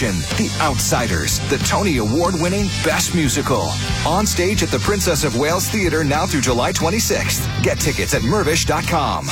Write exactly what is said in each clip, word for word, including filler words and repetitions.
production, The Outsiders, the Tony Award-winning Best Musical. On stage at the Princess of Wales Theatre now through July twenty-sixth. Get tickets at mirvish dot com.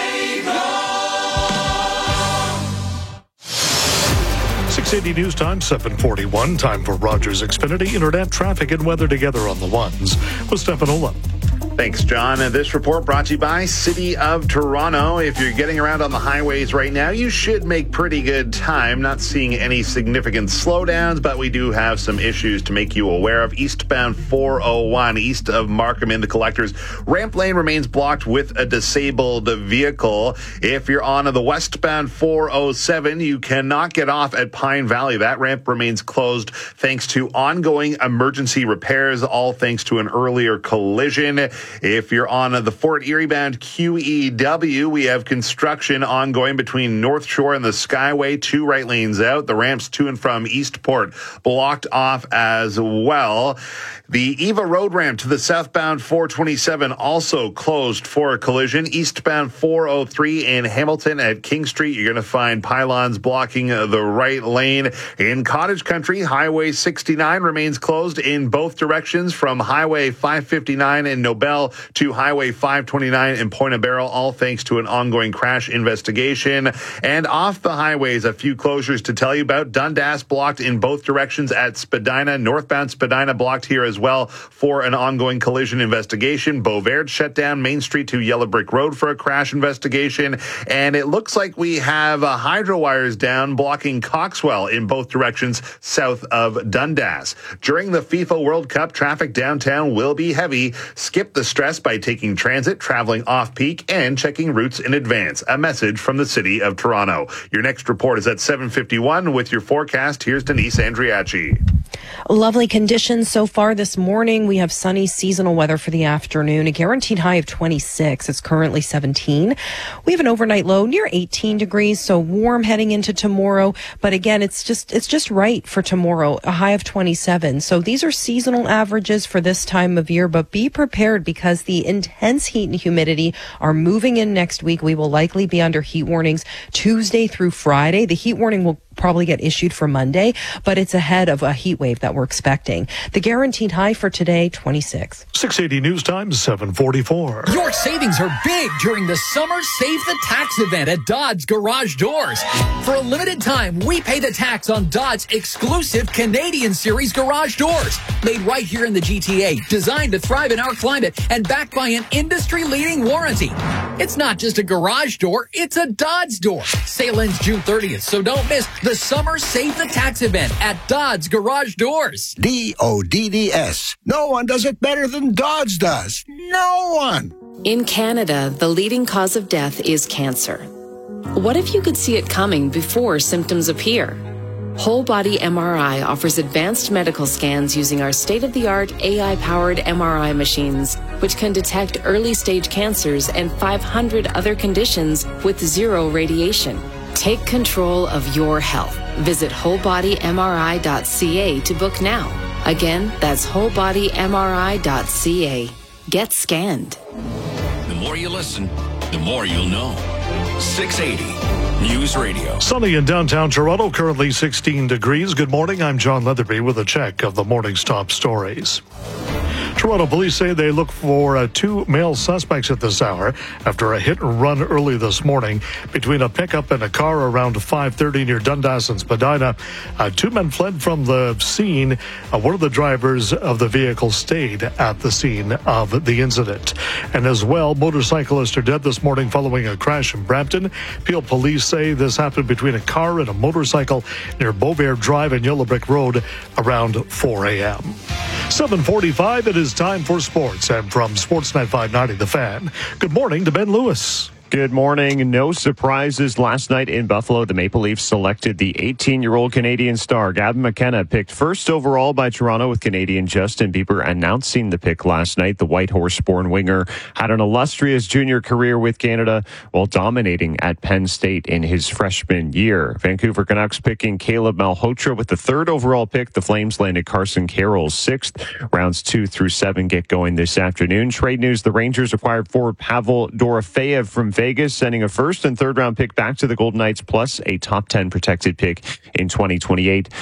six eighty News Time, seven forty-one. Time for Rogers Xfinity Internet traffic and weather together on the ones with Stefan Ola. Thanks, John. And this report brought to you by City of Toronto. If you're getting around on the highways right now, you should make pretty good time. Not seeing any significant slowdowns, but we do have some issues to make you aware of. Eastbound four oh one, east of Markham into Collectors. Ramp lane remains blocked with a disabled vehicle. If you're on the westbound four oh seven, you cannot get off at Pine Valley. That ramp remains closed thanks to ongoing emergency repairs, all thanks to an earlier collision. If you're on the Fort Erie bound Q E W, we have construction ongoing between North Shore and the Skyway. Two right lanes out. The ramps to and from Eastport blocked off as well. The Eva Road ramp to the southbound four twenty-seven also closed for a collision. Eastbound four oh three in Hamilton at King Street, you're going to find pylons blocking the right lane. In Cottage Country, Highway sixty-nine remains closed in both directions from Highway five fifty-nine in Nobel to Highway five twenty-nine in Point Barrel, all thanks to an ongoing crash investigation. And off the highways, a few closures to tell you about. Dundas blocked in both directions at Spadina. Northbound Spadina blocked here as well for an ongoing collision investigation. Beauvert shut down Main Street to Yellow Brick Road for a crash investigation. And it looks like we have uh, hydro wires down blocking Coxwell in both directions south of Dundas. During the FIFA World Cup, traffic downtown will be heavy. Skip the stress by taking transit, traveling off-peak, and checking routes in advance. A message from the City of Toronto. Your next report is at seven fifty-one with your forecast. Here's Denise Andriachi. Lovely conditions so far this morning. We have sunny seasonal weather for the afternoon, a guaranteed high of twenty-six. It's currently seventeen. We have an overnight low near eighteen degrees, so warm heading into tomorrow. But again, it's just it's just right for tomorrow, a high of twenty-seven. So these are seasonal averages for this time of year, but be prepared because the intense heat and humidity are moving in next week. We will likely be under heat warnings Tuesday through Friday. The heat warning will probably get issued for Monday, but it's ahead of a heat wave that we're expecting. The guaranteed high for today, twenty-six. six eighty News Time, seven forty-four. Your savings are big during the Summer Save the Tax event at Dodds Garage Doors. For a limited time, we pay the tax on Dodds exclusive Canadian Series garage doors. Made right here in the G T A, designed to thrive in our climate, and backed by an industry-leading warranty. It's not just a garage door, it's a Dodds door. Sale ends June thirtieth, so don't miss the Summer Save the Tax event at Dodds Garage Doors. D O D D S. No one does it better than Dodds does. No one. In Canada, the leading cause of death is cancer. What if you could see it coming before symptoms appear? Whole Body M R I offers advanced medical scans using our state-of-the-art A I-powered M R I machines, which can detect early-stage cancers and five hundred other conditions with zero radiation. Take control of your health. Visit whole body M R I dot C A to book now. Again, that's whole body M R I dot C A. Get scanned. The more you listen, the more you'll know. six eighty News Radio. Sunny in downtown Toronto, currently sixteen degrees. Good morning. I'm John Leatherby with a check of the morning's top stories. Toronto police say they look for uh, two male suspects at this hour after a hit and run early this morning between a pickup and a car around five thirty near Dundas and Spadina. Uh, two men fled from the scene. Uh, one of the drivers of the vehicle stayed at the scene of the incident. And as well, motorcyclists are dead this morning following a crash in Brampton. Peel police say this happened between a car and a motorcycle near Beauvert Drive and Yellow Brick Road around four a.m. seven forty-five, it is time for sports. And from Sportsnet five ninety, The Fan, good morning to Ben Lewis. Good morning. No surprises last night in Buffalo. The Maple Leafs selected the eighteen-year-old Canadian star, Gavin McKenna, picked first overall by Toronto, with Canadian Justin Bieber announcing the pick last night. The White Horse-born winger had an illustrious junior career with Canada while dominating at Penn State in his freshman year. Vancouver Canucks picking Caleb Malhotra with the third overall pick. The Flames landed Carson Carroll sixth. Rounds two through seven get going this afternoon. Trade news, the Rangers acquired forward Pavel Dorofeyev from Vegas, sending a first and third round pick back to the Golden Knights, plus a top ten protected pick in twenty twenty-eight.